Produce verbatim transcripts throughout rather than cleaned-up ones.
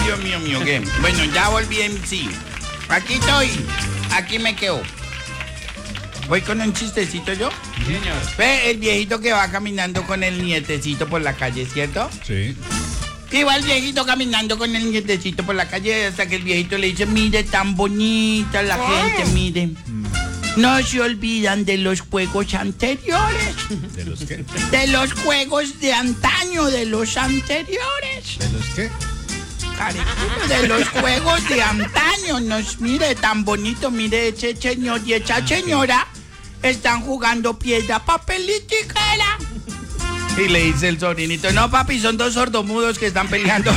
Dios mío, mío, ¿qué? Bueno, ya volví en sí. Aquí estoy. Aquí me quedo. ¿Voy con un chistecito yo? Señor. Ve el viejito que va caminando con el nietecito por la calle, ¿cierto? Sí. Y va el viejito caminando con el nietecito por la calle hasta que el viejito le dice, mire, tan bonita la gente, mire. No se olvidan de los juegos anteriores. ¿De los qué? De los juegos de antaño, de los anteriores. ¿De los qué? Careculo, de los juegos de antaño. Nos mire, tan bonito, mire, ese señor y esa señora están jugando piedra, papel y tijera. Y le dice el sobrinito, no papi, son dos sordomudos que están peleando.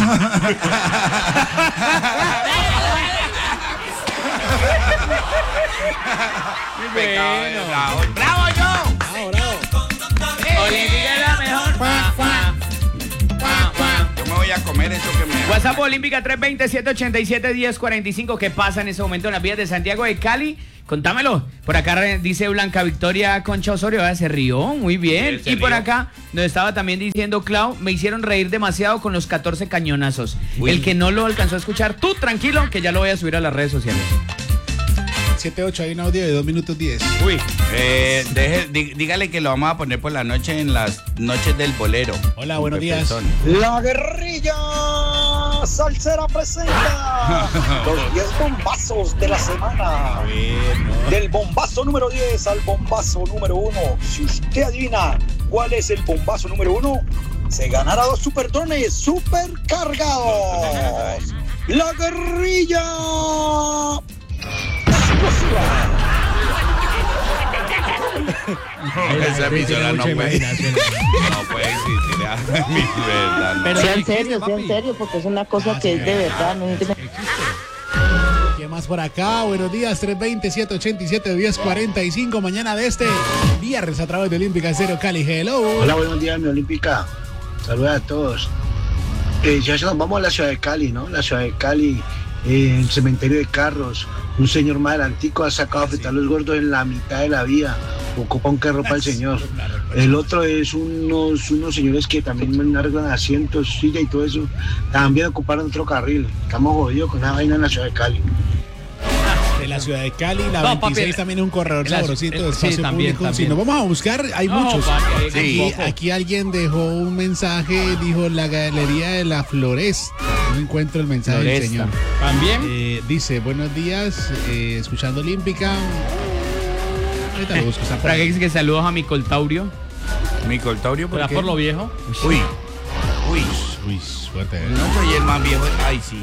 Bueno. Bravo, bravo yo. Bravo, bravo. Olímpica es la mejor. Cuá, cuá. Cuá, cuá. Yo me voy a comer eso que me... WhatsApp Olímpica tres dos cero, siete ocho siete, uno cero cuatro cinco. ¿Qué pasa en ese momento en las vías de Santiago de Cali? Contámelo. Por acá dice Blanca Victoria Concha Osorio, se rió, muy bien. Sí, se y por rió. acá nos estaba también diciendo Clau, me hicieron reír demasiado con los catorce cañonazos. Uy. El que no lo alcanzó a escuchar, tú tranquilo, que ya lo voy a subir a las redes sociales. siete ocho, hay un audio de dos minutos diez. Uy. Eh, deje- dí- dígale que lo vamos a poner por la noche en las noches del bolero. Hola, buenos días. Pepezón. La guerrilla salsera presenta los diez bombazos de la semana. Bueno. Del bombazo número diez al bombazo número uno. Si usted adivina cuál es el bombazo número uno, se ganará dos superdrones supercargados. La guerrilla explosiva. Esa emisora no mucha puede, imaginación. no puede existir. ah, mi verdad, no. Pero Sea en existe, serio, sea en papi. serio, porque es una cosa Ah, que sí, es de verdad. No Existe. ¿Qué más por acá? Buenos días, tres dos cero, siete ocho siete, uno cero cuatro cinco. Mañana de este viernes a través de Olímpica Cero Cali. Hello. Hola, buenos días, mi Olímpica. Saludos a todos. Eh, ya nos vamos a la ciudad de Cali, ¿no? La ciudad de Cali, eh, el cementerio de carros. Un señor más adelantico ha sacado a fritar los gordos en la mitad de la vía. Ocupa un carro para el señor. El otro es unos, unos señores que también arreglan asientos, silla y todo eso. También ocuparon otro carril. Estamos jodidos con una vaina en la ciudad de Cali. De la ciudad de Cali, la No, veintiséis papi, también es un corredor en la- sabrosito en- de espacio sí, también, público. Si también. nos vamos a buscar, hay No, muchos. papi, hay Sí, tampoco. Aquí alguien dejó un mensaje, dijo la galería de la Flores. No encuentro el mensaje del Floresta. señor. También. Eh, dice, buenos días, eh, escuchando Olímpica. Ahorita lo busco, está por Para que ahí. dice que saludos a mi coltaurio. Mi coltaurio, ¿por ¿Será qué? por lo viejo? Uy, uy. Uy, suerte. ¿eh? No soy el más viejo. Ay, sí.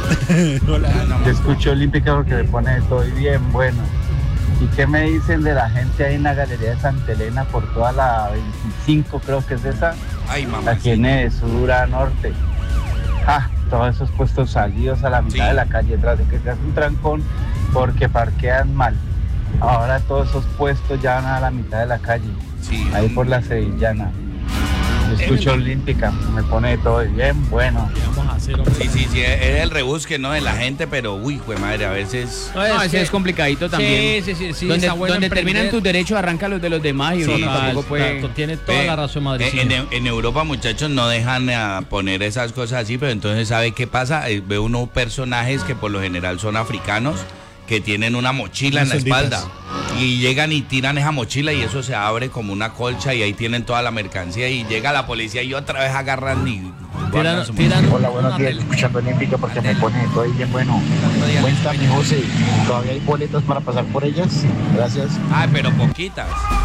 Hola. Ah, no, Te escucho Olímpica porque me pone estoy bien bueno. ¿Y qué me dicen de la gente ahí en la galería de Santa Elena por toda la veinticinco, creo que es esa? Ay, mamá. La que viene de sur a norte. Ah, todos esos puestos salidos a la mitad Sí. de la calle, tras de que se hace un trancón porque parquean mal. Ahora todos esos puestos ya van a la mitad de la calle, Sí. ahí por la Sevillana. Escucho Olímpica, me pone todo bien bueno. ¿Qué vamos a hacer, hombre? Sí, sí, sí, es el rebusque, ¿no? De la gente, pero uy, jue madre, a veces... No, ese que- es complicadito también. Sí, sí, sí, sí. donde está bueno donde emprender. terminan tus derechos, arranca los de los demás y uno Sí, tampoco puede... Exacto, tiene toda Ve, la razón, Madrid. En, en- en Europa, muchachos, no dejan a poner esas cosas así, pero entonces, ¿sabe qué pasa? Eh, Ve uno personajes que por lo general son africanos, que tienen una mochila en la Unas solditas. espalda. Y llegan y tiran esa mochila y eso se abre como una colcha y ahí tienen toda la mercancía y llega la policía y otra vez agarran y... guardan su Tiran, tiran Hola, buenos una días, tele- escuchando Olímpica porque me pone todo bien bueno. Cuéntame, José, ¿todavía hay boletas para pasar por ellas? Gracias. Ay, pero poquitas.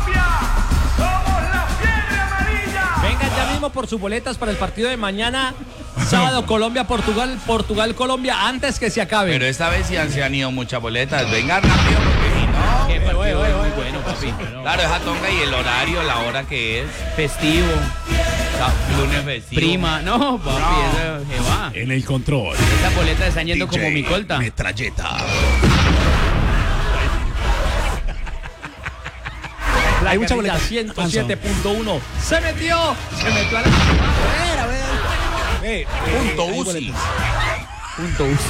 Vengan ya mismo por sus boletas para el partido de mañana, sábado Colombia-Portugal, Portugal-Colombia, antes que se acabe. Pero esta vez sí han, se han ido muchas boletas. Venga rápido porque si no... Qué partido oye, oye, muy oye, bueno, papi. Claro, esa tonga y el horario, la hora que es. Festivo, Sa- Lunes festivo. prima. No, papi, No. eso que va. En el control. Esas boletas están yendo D J como mi colta. Metralleta. Hay mucha boleta. boleta. ciento siete punto uno. Se metió. Se metió a la... A ver, a ver. Eh, Punto hay U C I. boletas. Punto uso.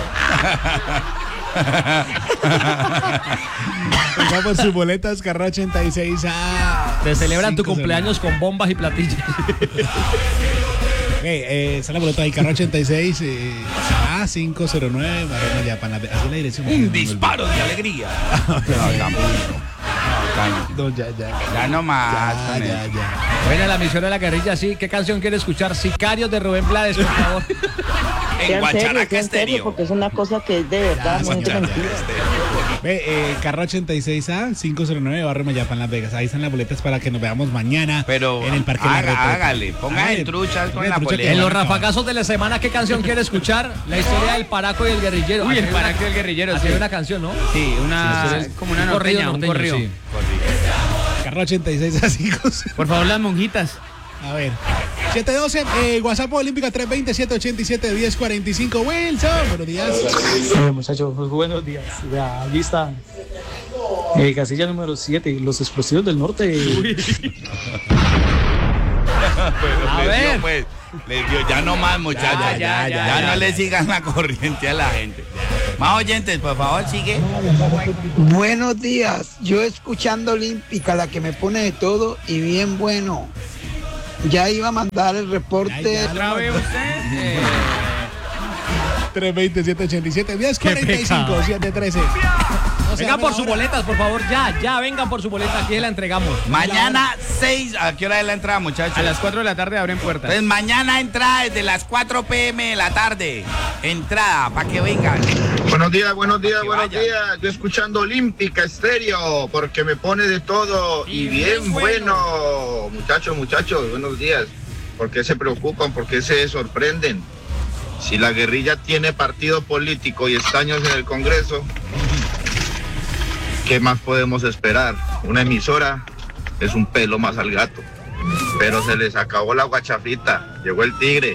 Venga por sus boletas, carro ochenta y seis A. Te celebran tu cinco cumpleaños con bombas y platillos. eh, está la boleta ahí, carro ochenta y seis eh, A cinco cero nueve, Barrio Mayapán. Así es la dirección. Un disparo de alegría. No, tampoco. No, ya, ya. Ya no más. Ya, ya, ya. Buena la misión de la guerrilla, sí. ¿Qué canción quiere escuchar? Sicarios de Rubén Blades, por favor. En Guacharaca Estéreo. Porque es una cosa que es de verdad, no es de mentira. Ve, eh, carro ochenta y seis A cinco cero nueve, Barrio Mayapán, Las Vegas. Ahí están las boletas para que nos veamos mañana. Pero en el Parque haga, La Retreta. hágale, ponga en truchas con la trucha boleta. que En los no, no. rafagazos de la semana, ¿qué canción quiere escuchar? La historia del Paraco y el guerrillero. Uy, el Así hay Paraco una- y el guerrillero, así sí. hay una canción, ¿no? Sí, una, Sí, como una un corrido norteña, un norteño, corrido. sí. Carro ochenta y seis A cinco cero nueve. Por favor, las monjitas. A ver. siete doce, eh, WhatsApp Olímpica tres veinte, siete ochenta y siete, diez cuarenta y cinco. Wilson, buenos días. Eh, muchachos, pues, buenos días. Vea, aquí está. Eh, casilla número siete, los explosivos del norte. A ver. Pues, les dio, ya no más, muchachos. Ya, Ya, ya, ya, ya, no ya, le ya. sigan la corriente a la gente. Más oyentes, por favor, sigue. Buenos días, yo escuchando Olímpica, la que me pone de todo y bien bueno. Ya iba a mandar el reporte. Ya, ya. ¿Otra vez usted? Eh, tres veinte, siete ochenta y siete, diez cuarenta y cinco, pecado. siete trece. Vengan por sus boletas, por favor, ya, ya, vengan por su boleta, aquí la entregamos. Mañana seis, ¿a qué hora es la entrada, muchachos? a las cuatro de la tarde abren puertas. Pues mañana entrada desde las cuatro pm de la tarde. Entrada, para que vengan. Buenos días, buenos días, Que buenos vayan. días. Yo escuchando Olímpica Estéreo porque me pone de todo y, Y bien, bien bueno. Muchachos, muchachos, buenos días. ¿Por qué se preocupan? ¿Por qué se sorprenden? Si la guerrilla tiene partido político y escaños en el Congreso, ¿qué más podemos esperar? Una emisora es un pelo más al gato. Pero se les acabó la guachafita. Llegó el tigre.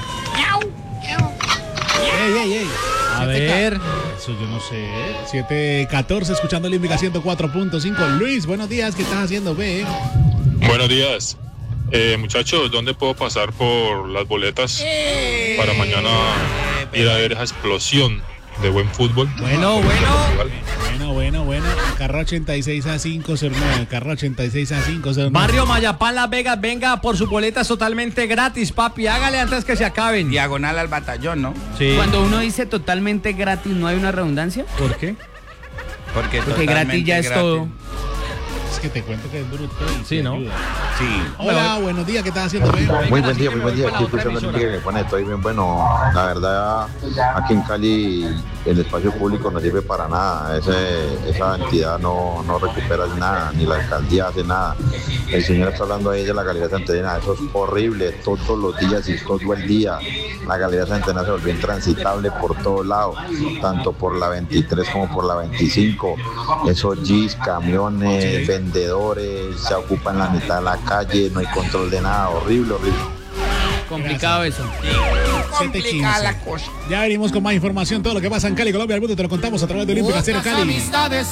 Ey, ey, ey. A siete K. ver. Eso yo no sé. siete catorce, escuchando Olímpica ciento cuatro punto cinco. Luis, buenos días. ¿Qué estás haciendo, ve? Buenos días. Eh, muchachos, ¿dónde puedo pasar por las boletas para mañana ir a ver esa explosión de buen fútbol? Bueno, bueno. Bueno, bueno, bueno. Carro ochenta y seis A cinco cero nueve. Carro ochenta y seis A cinco cero nueve. Barrio Mayapán, Las Vegas, venga por sus boletas totalmente gratis, papi. Hágale antes que se acaben. Diagonal al batallón, ¿no? Sí. Cuando uno dice totalmente gratis, ¿no hay una redundancia? ¿Por qué? Porque, Porque gratis ya es gratis. todo. Es que te cuento que es bruto. y Sí, te ¿no? ayuda. Sí. Hola, buenos días. ¿Qué estás haciendo, ve? Muy buen día, muy buen día. Aquí escuchando el que me pone estoy bien bueno. La verdad, aquí en Cali el espacio público no sirve para nada. Ese, esa entidad no, no recupera nada, ni la alcaldía hace nada. El señor está hablando ahí de la Galería Santa Elena. Eso es horrible, todos los días y todo el día. La Galería Santa Elena se volvió intransitable por todos lados, tanto por la veintitrés como por la veinticinco. Esos jeeps, camiones, vendedores, se ocupan la mitad de la calle, no hay control de nada, horrible, horrible. Complicado eso. Complicada la cosa. Ya venimos con más información. Todo lo que pasa en Cali, Colombia, el mundo te lo contamos a través de Olímpica Cero Cali.